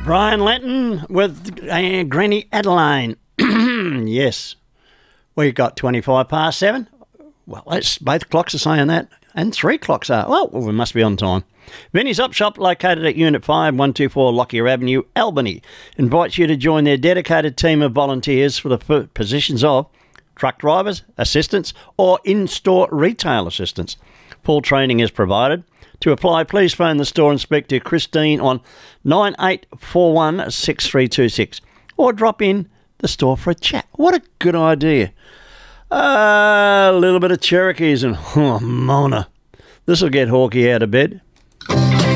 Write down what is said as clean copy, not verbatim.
Brian Lenton with Granny Adeline. Yes. We've got 25 past 7. Well, both clocks are saying that. And 3 clocks are. Well, we must be on time. Vinnie's Up Shop, located at Unit 5, 124 Lockyer Avenue, Albany, invites you to join their dedicated team of volunteers for the positions of truck drivers, assistants, or in-store retail assistants. Full training is provided. To apply, please phone the store and speak to Christine on 9841 6326 or drop in the store for a chat. What a good idea. A little bit of Cherokees and Mona. This will get Hawkeye out of bed.